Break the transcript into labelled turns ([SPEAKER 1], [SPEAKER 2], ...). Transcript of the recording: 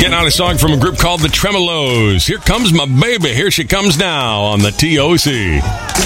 [SPEAKER 1] Getting on a song from a group called the Tremolos. Here comes my baby. Here she comes now on the TOC.